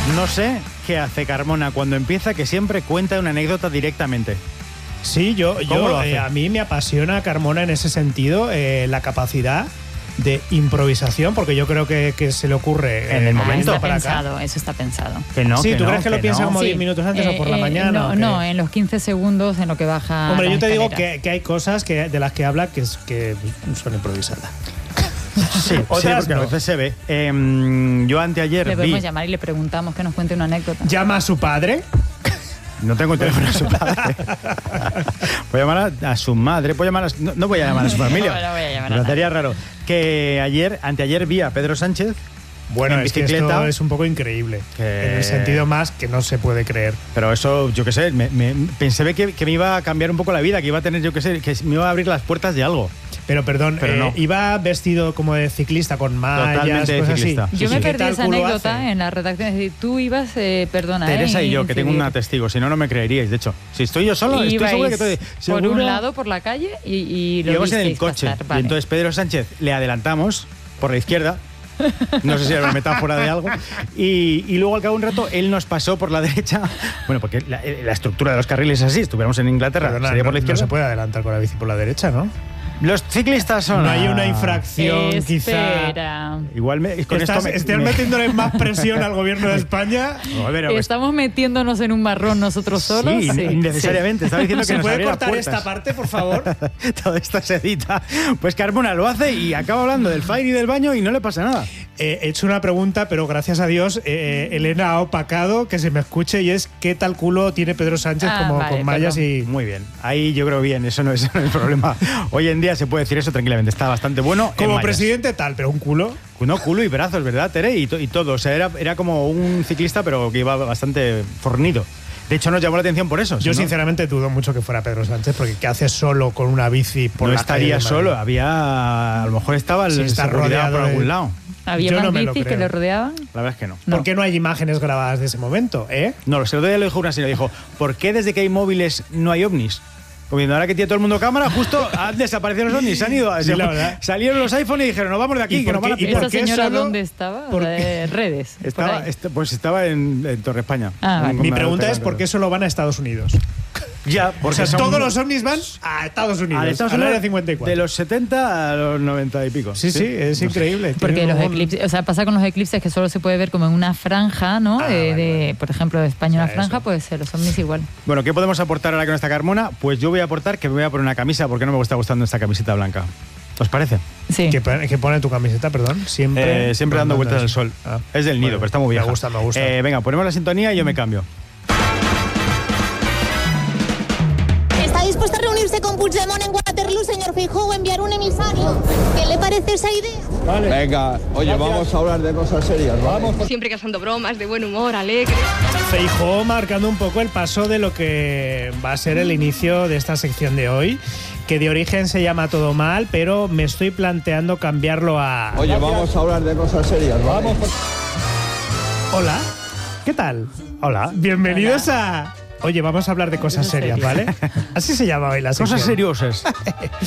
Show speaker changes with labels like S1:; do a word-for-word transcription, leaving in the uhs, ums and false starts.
S1: No sé qué hace Carmona cuando empieza, que siempre cuenta una anécdota directamente.
S2: Sí, yo,
S1: ¿Cómo
S2: yo
S1: lo hace?
S2: eh, a mí me apasiona Carmona en ese sentido, eh, la capacidad de improvisación, porque yo creo que, que se le ocurre
S1: En el
S2: eh,
S1: momento.
S3: Está
S2: para acá.
S3: pensado, eso está pensado.
S1: Que no,
S2: Sí,
S1: que
S2: ¿tú
S1: no,
S2: crees que, lo piensa
S1: no.
S2: como
S3: Sí.
S2: diez minutos antes
S3: Eh,
S2: o por la
S3: eh,
S2: mañana?
S3: No,
S2: ¿o qué?
S3: no, en los quince segundos en lo que baja.
S2: Hombre,
S3: las
S2: yo te digo
S3: escaleras.
S2: que, que hay cosas que, de las que habla que, es, que son improvisadas.
S1: Sí, sí,
S2: Otras
S1: porque a
S2: no.
S1: veces se ve. Eh, yo anteayer
S3: Le
S1: vi...
S3: podemos llamar y le preguntamos que nos cuente una anécdota.
S2: Llama a su padre.
S1: No tengo el teléfono de su padre. Voy a llamar a, a su madre. Voy a llamar a, no, no voy a llamar a su familia.
S3: No, no voy a llamar a
S1: Me
S3: nadie.
S1: parecería raro. Que ayer, anteayer vi a Pedro Sánchez.
S2: Bueno,
S1: en
S2: es que
S1: bicicleta.
S2: esto es un poco increíble.
S1: Que-
S2: En el sentido más que no se puede creer.
S1: Pero eso, yo qué sé, me, me- pensé que, que me iba a cambiar un poco la vida, que iba a tener, yo qué sé, que me iba a abrir las puertas de algo.
S2: Pero perdón,
S1: Pero
S2: eh,
S1: no.
S2: iba vestido como de ciclista con mallas,
S1: Totalmente de
S2: cosas
S1: ciclista.
S2: así.
S3: Yo
S2: Sí,
S3: me
S2: sí.
S3: perdí
S2: ¿Qué tal
S3: esa
S2: culo
S3: anécdota
S2: hace?
S3: en la redacción. Es decir, tú ibas, eh, perdona.
S1: Teresa
S3: eh,
S1: y yo, que tengo
S3: incidir.
S1: una testigo, si no, no me creeríais. De hecho, si estoy yo solo, estoy
S3: Ibais
S1: seguro que estoy
S3: por
S1: seguro.
S3: un lado por la calle y, y lo
S1: Íbamos en el
S3: visteis
S1: coche.
S3: pasar,
S1: Y
S3: vale.
S1: entonces Pedro Sánchez le adelantamos por la izquierda. No sé si era una metáfora de algo. Y, y luego al cabo de un rato él nos pasó por la derecha. Bueno, porque la, la estructura de los carriles es así. Estuviéramos en Inglaterra,
S2: Perdona,
S1: sería
S2: no,
S1: por la
S2: no
S1: izquierda.
S2: se puede adelantar con la bici por la derecha, ¿no?
S1: Los ciclistas son.
S2: No hay una infracción, quizá.
S3: Espera.
S1: Igual me, con
S2: Estás,
S1: esto me,
S2: estás
S1: me-
S2: metiéndole más presión al gobierno de España.
S1: A ver, pues,
S3: Estamos metiéndonos en un marrón nosotros solos.
S1: sí, innecesariamente. Estaba diciendo que
S2: ¿Se
S1: nos
S2: puede
S1: abriera
S2: cortar
S1: puertas.
S2: esta parte, por favor?
S1: Todo esto se edita. Pues Carmona lo hace y acaba hablando del fire y del baño y no le pasa nada.
S2: Eh, he hecho una pregunta, pero gracias a Dios, eh, Elena ha opacado que se me escuche, y es ¿qué tal culo tiene Pedro Sánchez
S3: Ah,
S2: como
S3: vale,
S2: con mallas
S3: perdón.
S2: y...
S1: Muy bien. Ahí yo creo bien, eso no es, eso no es el problema. Hoy en día se puede decir eso tranquilamente. Está bastante bueno. en
S2: Como
S1: mallas.
S2: presidente tal, pero un culo.
S1: No, culo y brazos, ¿verdad, Tere? Y, to- y todo. O sea, era, era como un ciclista, pero que iba bastante fornido. De hecho, nos llamó la atención por eso.
S2: Yo
S1: si no,
S2: sinceramente dudo mucho que fuera Pedro Sánchez, porque ¿qué hace solo con una bici por
S1: no
S2: la calle
S1: estaría
S2: de Madrid?
S1: solo. Había. A lo mejor estaba el
S2: Sí, está
S1: seguridad
S2: rodeado
S1: por
S2: de-
S1: algún lado.
S3: ¿Había
S2: Yo
S3: más
S2: no me lo
S3: bicis que
S2: creo.
S3: le rodeaban?
S1: La verdad es que no.
S3: No.
S2: ¿Por qué no hay imágenes grabadas de ese momento, eh?
S1: No, lo sé, el otro día lo dijo una señora. Dijo, ¿por qué desde que hay móviles no hay ovnis? Como diciendo, ahora que tiene todo el mundo cámara, justo han desaparecido los ovnis. Se han ido.
S2: Sí,
S1: se-
S2: la verdad.
S1: Salieron los iPhone y dijeron, nos vamos de aquí,
S2: ¿Y
S1: que
S2: por
S1: nos van a
S2: qué- y
S1: pillar.
S2: por
S3: ¿Esa
S2: qué
S3: señora
S2: solo-
S3: dónde estaba?
S2: por
S3: O sea, de redes. por
S1: Estaba,
S3: ahí.
S1: est- pues estaba en, en Torre España.
S3: Ah, vale.
S1: En-
S2: Mi
S1: en-
S2: pregunta es
S1: en-
S2: ¿por qué solo van a Estados Unidos?
S1: Ya,
S2: O
S1: porque
S2: sea,
S1: son-
S2: todos los ovnis van a Estados Unidos,
S1: a Estados
S2: al
S1: Unidos
S2: área cincuenta y cuatro.
S1: de los setenta a los noventa y pico.
S2: Sí, sí, es increíble.
S3: Porque
S2: Tiene
S3: los
S2: un-
S3: eclipses, o sea, pasa con los eclipses que solo se puede ver como en una franja, ¿no?
S2: Ah,
S3: de,
S2: vale,
S3: de-
S2: vale.
S3: por ejemplo, de España una
S2: O sea,
S3: franja,
S2: eso.
S3: pues eh, los ovnis igual.
S1: Bueno, ¿qué podemos aportar ahora con esta Carmona? Pues yo voy a aportar que me voy a poner una camisa porque no me está gustando esta camiseta blanca. ¿Os parece?
S3: Sí.
S2: ¿Qué pone, qué pone tu camiseta, perdón? Siempre,
S1: Eh, siempre dando vueltas al sol.
S2: Ah,
S1: Es del nido,
S2: bueno,
S1: pero está muy vieja.
S2: Me gusta, me gusta.
S1: Eh, venga, ponemos la sintonía y yo me cambio.
S4: ¿Está dispuesto a reunirse con Puigdemont en Waterloo, señor Feijóo, o enviar un emisario? ¿Qué le parece esa idea?
S5: Venga, oye, vamos a hablar de cosas serias, vamos.
S6: Siempre casando bromas, de buen humor, alegre.
S2: Feijóo marcando un poco el paso de lo que va a ser el inicio de esta sección de hoy, que de origen se llama Todo Mal, pero me estoy planteando cambiarlo a...
S5: Oye, vamos a hablar de cosas serias, vamos.
S2: Hola, ¿qué tal?
S1: Hola.
S2: Bienvenidos a... Oye, vamos a hablar de cosas serias, ¿vale? Así se llama hoy la sección.
S1: Cosas seriosas.